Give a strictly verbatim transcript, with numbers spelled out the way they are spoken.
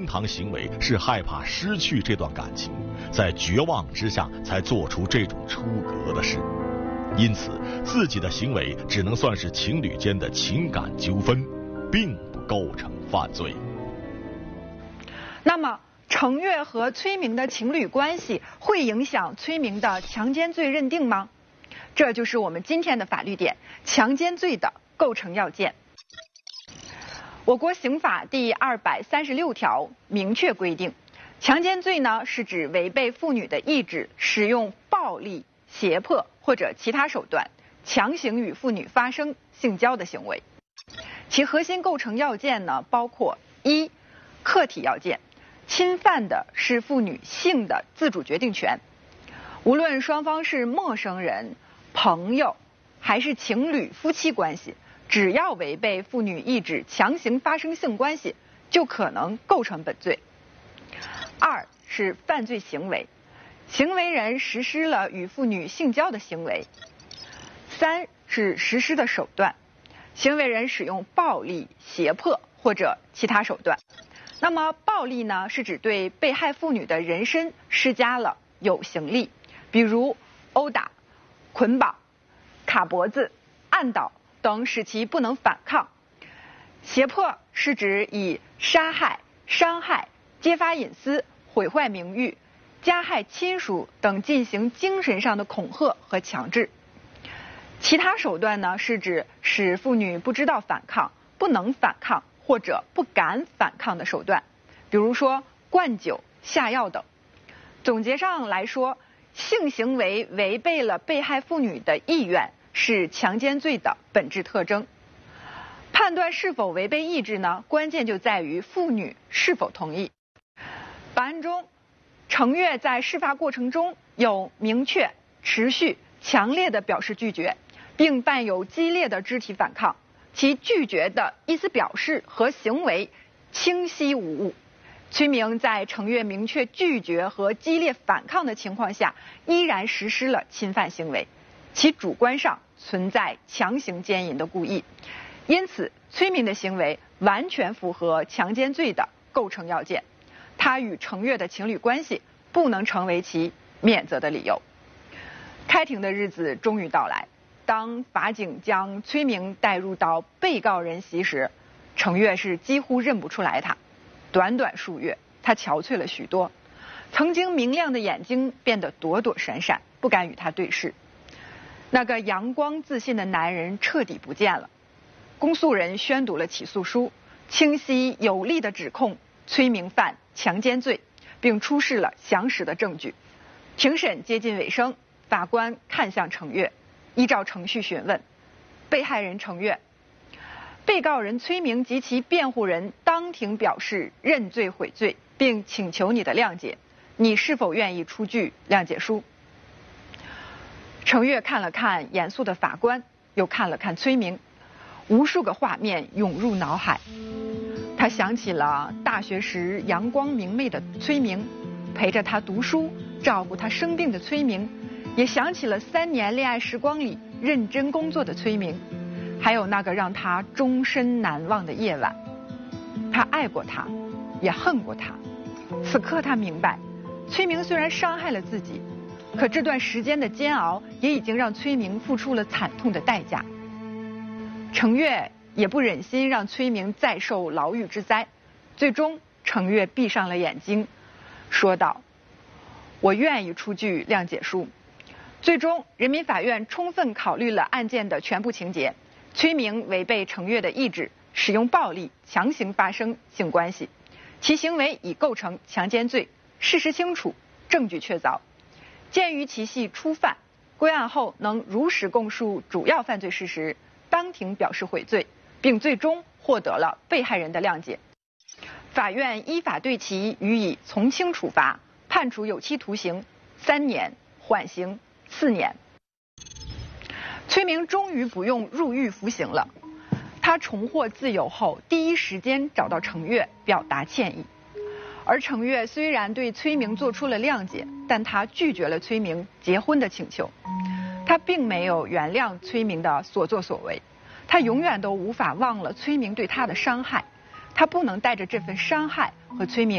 堂行为是害怕失去这段感情，在绝望之下才做出这种出格的事。因此，自己的行为只能算是情侣间的情感纠纷，并不构成犯罪。 那么，程越和崔明的情侣关系会影响崔明的强奸罪认定吗？这就是我们今天的法律点：强奸罪的构成要件。我国刑法第二百三十六条明确规定，强奸罪呢是指违背妇女的意志，使用暴力、胁迫或者其他手段强行与妇女发生性交的行为。其核心构成要件呢包括：一、客体要件，侵犯的是妇女性的自主决定权，无论双方是陌生人、朋友还是情侣、夫妻关系，只要违背妇女意志强行发生性关系，就可能构成本罪。二是犯罪行为，行为人实施了与妇女性交的行为。三是实施的手段，行为人使用暴力、胁迫或者其他手段。那么暴力呢，是指对被害妇女的人身施加了有形力，比如殴打、捆绑、卡脖子、按倒等，使其不能反抗。胁迫是指以杀害、伤害、揭发隐私、毁坏名誉、加害亲属等进行精神上的恐吓和强制。其他手段呢，是指使妇女不知道反抗、不能反抗或者不敢反抗的手段，比如说灌酒、下药等。总结上来说，性行为违背了被害妇女的意愿，是强奸罪的本质特征。判断是否违背意志呢，关键就在于妇女是否同意。本案中，程越在事发过程中有明确、持续、强烈的表示拒绝，并伴有激烈的肢体反抗，其拒绝的意思表示和行为清晰无误。崔明在程越明确拒绝和激烈反抗的情况下，依然实施了侵犯行为，其主观上存在强行奸淫的故意，因此崔明的行为完全符合强奸罪的构成要件，他与程越的情侣关系不能成为其免责的理由。开庭的日子终于到来，当法警将崔明带入到被告人席时，程越是几乎认不出来他。短短数月，他憔悴了许多，曾经明亮的眼睛变得躲躲闪闪，不敢与他对视。那个阳光自信的男人彻底不见了。公诉人宣读了起诉书，清晰有力地指控崔明犯强奸罪，并出示了详实的证据。庭审接近尾声，法官看向程越，依照程序询问被害人程越。被告人崔明及其辩护人当庭表示认罪悔罪，并请求你的谅解，你是否愿意出具谅解书？程越看了看严肃的法官，又看了看崔明，无数个画面涌入脑海。他想起了大学时阳光明媚的崔明，陪着他读书、照顾他生病的崔明，也想起了三年恋爱时光里认真工作的崔明，还有那个让他终身难忘的夜晚。他爱过他，也恨过他。此刻他明白，崔明虽然伤害了自己，可这段时间的煎熬也已经让崔明付出了惨痛的代价。程越也不忍心让崔明再受牢狱之灾，最终程越闭上了眼睛，说道：我愿意出具谅解书。最终人民法院充分考虑了案件的全部情节，崔明违背程越的意志，使用暴力强行发生性关系，其行为已构成强奸罪，事实清楚，证据确凿。鉴于其系初犯，归案后能如实供述主要犯罪事实，当庭表示悔罪，并最终获得了被害人的谅解。法院依法对其予以从轻处罚，判处有期徒刑三年，缓刑四年。崔明终于不用入狱服刑了，他重获自由后，第一时间找到程越表达歉意。而程越虽然对崔明做出了谅解，但他拒绝了崔明结婚的请求。他并没有原谅崔明的所作所为，他永远都无法忘了崔明对他的伤害，他不能带着这份伤害和崔明